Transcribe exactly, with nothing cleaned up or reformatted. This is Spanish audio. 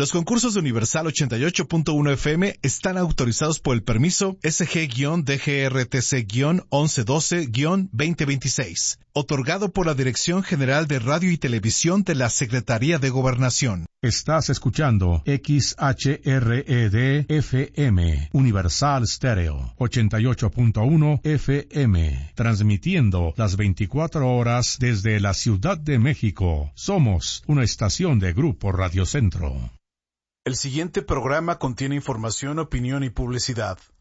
Los concursos de Universal ochenta y ocho punto uno F M están autorizados por el permiso S G D G R T C once doce veinte veintiséis, otorgado por la Dirección General de Radio y Televisión de la Secretaría de Gobernación. Estás escuchando X H R E D F M, Universal Stereo, ochenta y ocho punto uno F M, transmitiendo las veinticuatro horas desde la Ciudad de México. Somos una estación de Grupo Radio Centro. El siguiente programa contiene información, opinión y publicidad.